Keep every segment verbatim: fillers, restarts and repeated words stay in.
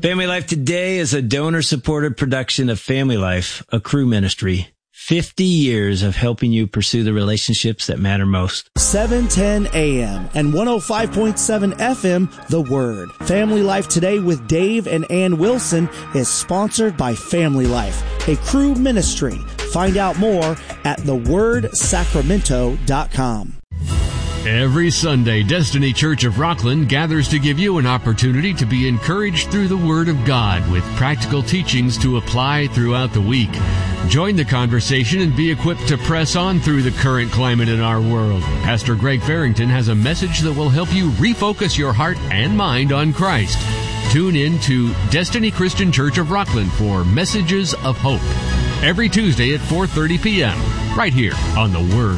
Family Life Today is a donor-supported production of Family Life, a Cru ministry. fifty years of helping you pursue the relationships that matter most. seven ten a.m. and one oh five point seven F M, The Word. Family Life Today with Dave and Ann Wilson is sponsored by Family Life, a Cru ministry. Find out more at the word sacramento dot com. Every Sunday, Destiny Church of Rockland gathers to give you an opportunity to be encouraged through the Word of God with practical teachings to apply throughout the week. Join the conversation and be equipped to press on through the current climate in our world. Pastor Greg Farrington has a message that will help you refocus your heart and mind on Christ. Tune in to Destiny Christian Church of Rockland for Messages of Hope every Tuesday at four thirty p.m. right here on The Word.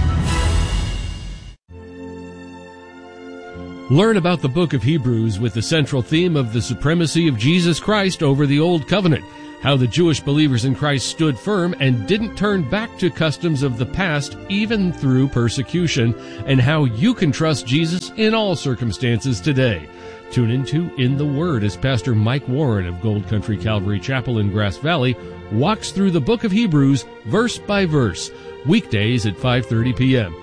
Learn about the book of Hebrews with the central theme of the supremacy of Jesus Christ over the Old Covenant, how the Jewish believers in Christ stood firm and didn't turn back to customs of the past even through persecution, and how you can trust Jesus in all circumstances today. Tune into In the Word as Pastor Mike Warren of Gold Country Calvary Chapel in Grass Valley walks through the book of Hebrews verse by verse, weekdays at five thirty p.m.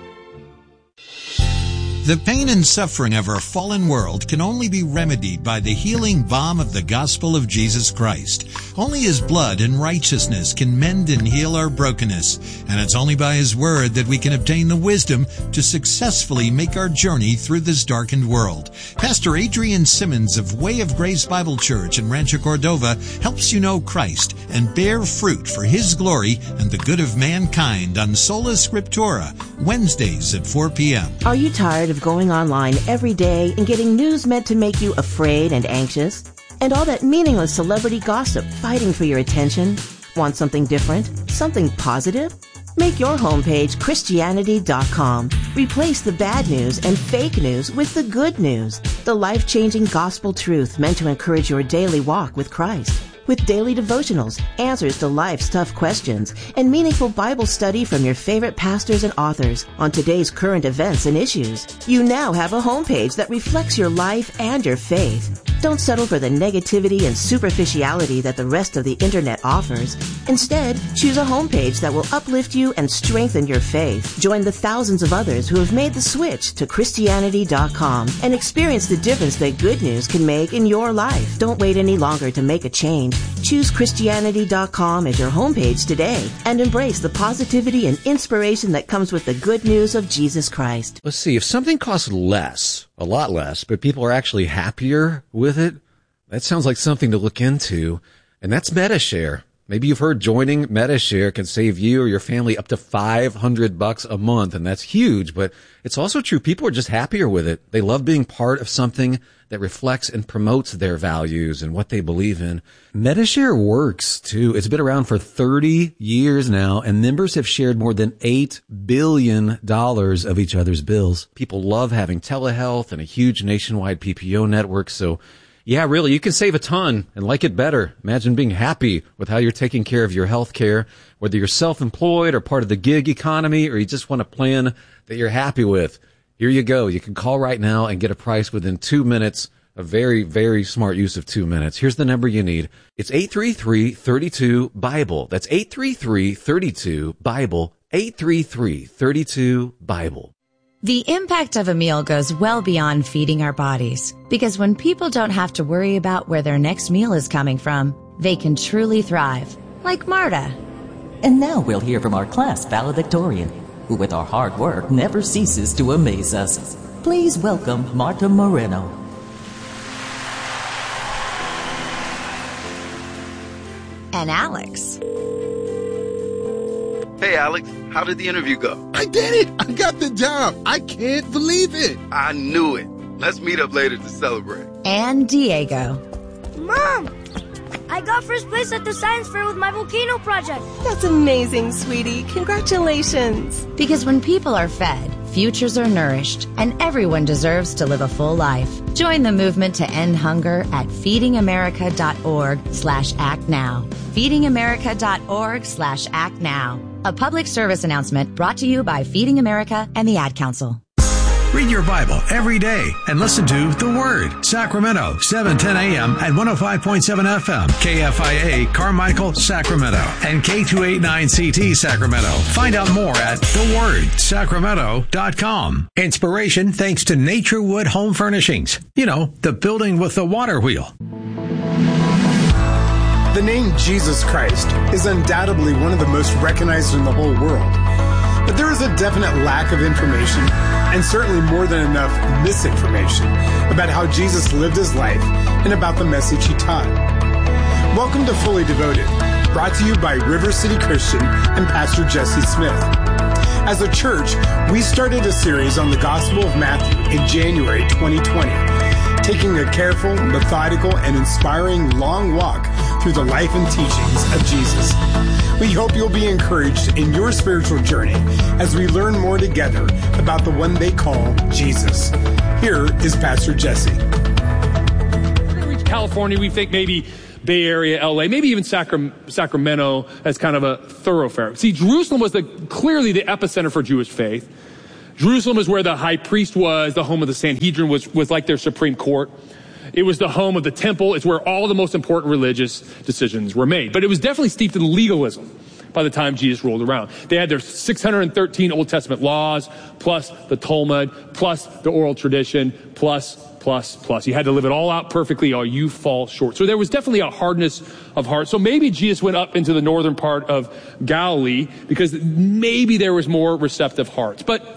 The pain and suffering of our fallen world can only be remedied by the healing balm of the gospel of Jesus Christ. Only His blood and righteousness can mend and heal our brokenness, and it's only by His word that we can obtain the wisdom to successfully make our journey through this darkened world. Pastor Adrian Simmons of Way of Grace Bible Church in Rancho Cordova helps you know Christ and bear fruit for His glory and the good of mankind on Sola Scriptura, Wednesdays at four p.m. Are you tired of going online every day and getting news meant to make you afraid and anxious? And all that meaningless celebrity gossip fighting for your attention? Want something different? Something positive? Make your homepage Christianity dot com. Replace the bad news and fake news with the good news. The life-changing gospel truth meant to encourage your daily walk with Christ. With daily devotionals, answers to life's tough questions, and meaningful Bible study from your favorite pastors and authors on today's current events and issues. You now have a homepage that reflects your life and your faith. Don't settle for the negativity and superficiality that the rest of the internet offers. Instead, choose a homepage that will uplift you and strengthen your faith. Join the thousands of others who have made the switch to Christianity dot com and experience the difference that good news can make in your life. Don't wait any longer to make a change. Choose Christianity dot com as your homepage today and embrace the positivity and inspiration that comes with the good news of Jesus Christ. Let's see, if something costs less, a lot less, but people are actually happier with it, that sounds like something to look into, and that's MediShare. Maybe you've heard joining MediShare can save you or your family up to five hundred bucks a month, and that's huge, but it's also true. People are just happier with it. They love being part of something that reflects and promotes their values and what they believe in. MediShare works, too. It's been around for thirty years now, and members have shared more than eight billion dollars of each other's bills. People love having telehealth and a huge nationwide P P O network, so yeah, really, you can save a ton and like it better. Imagine being happy with how you're taking care of your health care, whether you're self-employed or part of the gig economy, or you just want a plan that you're happy with. Here you go. You can call right now and get a price within two minutes. A very, very smart use of two minutes. Here's the number you need. It's eight three three, three two, Bible. That's eight three three, three two, Bible. eight three three, three two, Bible. The impact of a meal goes well beyond feeding our bodies, because when people don't have to worry about where their next meal is coming from, they can truly thrive, like Marta. And now we'll hear from our class valedictorian, who with our hard work never ceases to amaze us. Please welcome Marta Moreno. And Alex. Hey, Alex, how did the interview go? I did it! I got the job! I can't believe it! I knew it. Let's meet up later to celebrate. And Diego. Mom! I got first place at the science fair with my volcano project. That's amazing, sweetie. Congratulations. Because when people are fed, futures are nourished, and everyone deserves to live a full life. Join the movement to end hunger at feeding america dot org slash act now. feeding america dot org slash act now. A public service announcement brought to you by Feeding America and the Ad Council. Read your Bible every day and listen to The Word. Sacramento, seven ten a.m. at one oh five point seven F M. K F I A Carmichael, Sacramento. And K two eighty-nine C T Sacramento. Find out more at the word sacramento dot com. Inspiration thanks to Naturewood Home Furnishings. You know, the building with the water wheel. The name Jesus Christ is undoubtedly one of the most recognized in the whole world. But there is a definite lack of information, and certainly more than enough misinformation, about how Jesus lived his life and about the message he taught. Welcome to Fully Devoted, brought to you by River City Christian and Pastor Jesse Smith. As a church, we started a series on the Gospel of Matthew in January twenty twenty, taking a careful, methodical, and inspiring long walk through the life and teachings of Jesus. We hope you'll be encouraged in your spiritual journey as we learn more together about the one they call Jesus. Here is Pastor Jesse. We're going to reach California. We think maybe Bay Area, L A, maybe even Sacram- Sacramento as kind of a thoroughfare. See, Jerusalem was the, clearly the epicenter for Jewish faith. Jerusalem is where the high priest was, the home of the Sanhedrin was, was like their Supreme Court. It was the home of the temple. It's where all the most important religious decisions were made. But it was definitely steeped in legalism by the time Jesus rolled around. They had their six hundred thirteen Old Testament laws, plus the Talmud, plus the oral tradition, plus, plus, plus. You had to live it all out perfectly or you fall short. So there was definitely a hardness of heart. So maybe Jesus went up into the northern part of Galilee because maybe there was more receptive hearts. But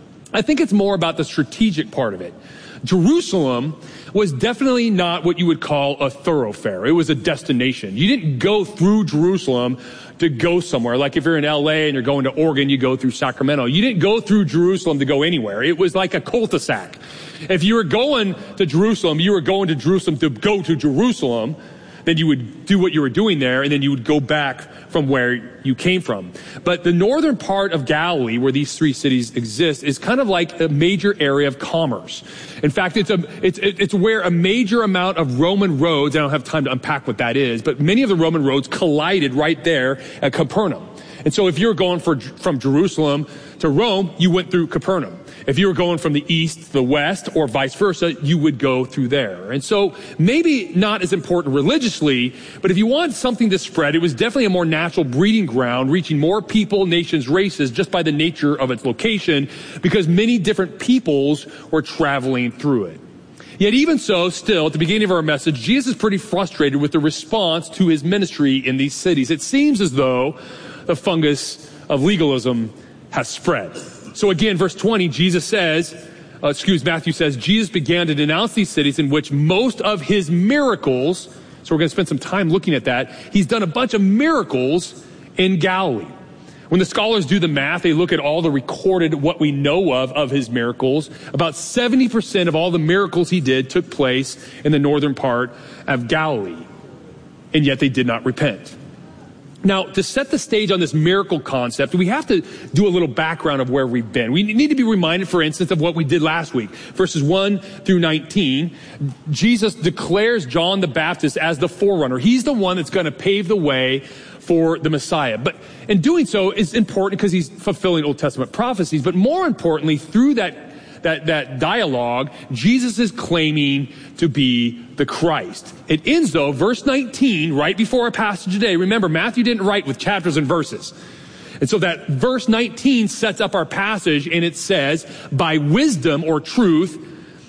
I think it's more about the strategic part of it. Jerusalem was definitely not what you would call a thoroughfare. It was a destination. You didn't go through Jerusalem to go somewhere. Like if you're in L A and you're going to Oregon, you go through Sacramento. You didn't go through Jerusalem to go anywhere. It was like a cul-de-sac. If you were going to Jerusalem, you were going to Jerusalem to go to Jerusalem. Then you would do what you were doing there, and then you would go back from where you came from. But the northern part of Galilee, where these three cities exist, is kind of like a major area of commerce. In fact, it's a it's it's where a major amount of Roman roads, I don't have time to unpack what that is, but many of the Roman roads collided right there at Capernaum. And so if you're going for, from Jerusalem to Rome, you went through Capernaum. If you were going from the east to the west or vice versa, you would go through there. And so maybe not as important religiously, but if you want something to spread, it was definitely a more natural breeding ground, reaching more people, nations, races, just by the nature of its location, because many different peoples were traveling through it. Yet even so, still, at the beginning of our message, Jesus is pretty frustrated with the response to his ministry in these cities. It seems as though the fungus of legalism has spread. So again, verse twenty, Jesus says, uh, excuse Matthew says, Jesus began to denounce these cities in which most of his miracles, so we're going to spend some time looking at that. He's done a bunch of miracles in Galilee. When the scholars do the math, they look at all the recorded, what we know of, of his miracles. About seventy percent of all the miracles he did took place in the northern part of Galilee. And yet they did not repent. Now, to set the stage on this miracle concept, we have to do a little background of where we've been. We need to be reminded, for instance, of what we did last week. Verses one through nineteen, Jesus declares John the Baptist as the forerunner. He's the one that's going to pave the way for the Messiah. But in doing so, it's important because he's fulfilling Old Testament prophecies. But more importantly, through that That, that dialogue, Jesus is claiming to be the Christ. It ends though, verse nineteen, right before our passage today. Remember, Matthew didn't write with chapters and verses. And so that verse nineteen sets up our passage, and it says, by wisdom or truth,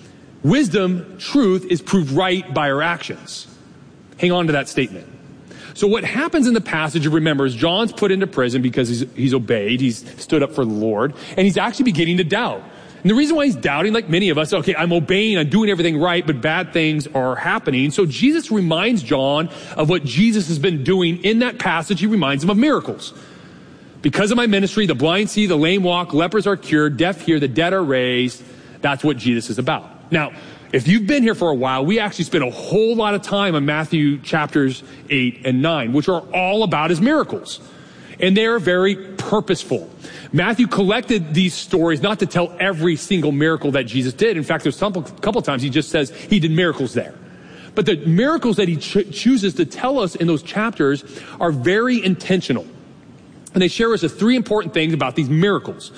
wisdom, truth is proved right by our actions. Hang on to that statement. So what happens in the passage, remember, is John's put into prison because he's, he's obeyed, he's stood up for the Lord, and he's actually beginning to doubt. And the reason why he's doubting, like many of us, okay, I'm obeying, I'm doing everything right, but bad things are happening. So Jesus reminds John of what Jesus has been doing in that passage. He reminds him of miracles. Because of my ministry, the blind see, the lame walk, lepers are cured, deaf hear, the dead are raised. That's what Jesus is about. Now, if you've been here for a while, we actually spent a whole lot of time on Matthew chapters eight and nine, which are all about his miracles. And they are very purposeful. Matthew collected these stories not to tell every single miracle that Jesus did. In fact, there's some, a couple of times he just says he did miracles there. But the miracles that he ch- chooses to tell us in those chapters are very intentional. And they share us the three important things about these miracles.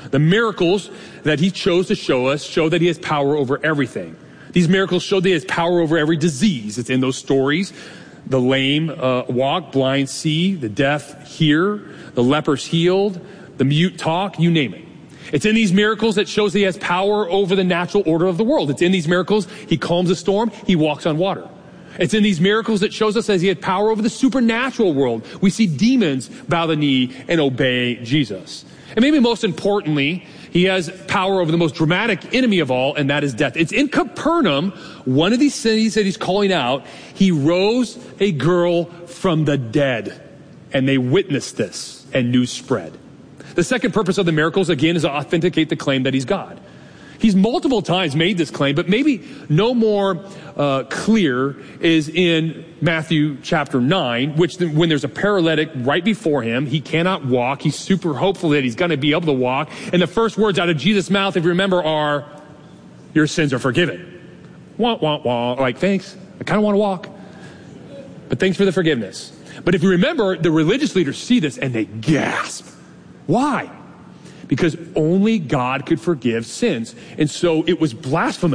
The miracles that he chose to show us show that he has power over everything. These miracles show that he has power over every disease. It's in those stories. The lame uh, walk, blind see, the deaf hear, the lepers healed, the mute talk, you name it. It's in these miracles that shows that he has power over the natural order of the world. It's in these miracles he calms a storm, he walks on water. It's in these miracles that shows us that he had power over the supernatural world. We see demons bow the knee and obey Jesus. And maybe most importantly, he has power over the most dramatic enemy of all, and that is death. It's in Capernaum, one of these cities that he's calling out, he rose a girl from the dead. And they witnessed this, and news spread. The second purpose of the miracles, again, is to authenticate the claim that he's God. He's multiple times made this claim, but maybe no more uh, clear is in Matthew chapter nine, which th- when there's a paralytic right before him, he cannot walk. He's super hopeful that he's going to be able to walk. And the first words out of Jesus' mouth, if you remember, are, your sins are forgiven. Wah, wah, wah. Like, thanks. I kind of want to walk. But thanks for the forgiveness. But if you remember, the religious leaders see this and they gasp. Why? Because only God could forgive sins. And so it was blasphemous